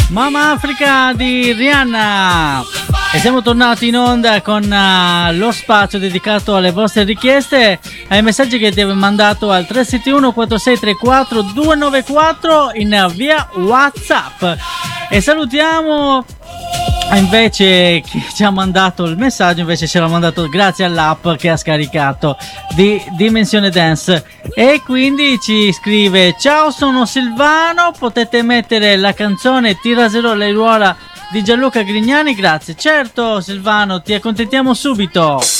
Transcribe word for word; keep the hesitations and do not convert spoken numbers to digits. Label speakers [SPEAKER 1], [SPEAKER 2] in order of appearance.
[SPEAKER 1] Mama Africa di Rihanna. E siamo tornati in onda con uh, lo spazio dedicato alle vostre richieste, ai messaggi che ti avevo mandato al tre sette uno quattro sei tre quattro due nove quattro in uh, via WhatsApp. E salutiamo invece chi ci ha mandato il messaggio, invece ce l'ha mandato grazie all'app che ha scaricato di Dimensione Dance, e quindi ci scrive: ciao, sono Silvano, potete mettere la canzone Ti raserò le ruola di Gianluca Grignani, grazie. Certo Silvano, ti accontentiamo subito.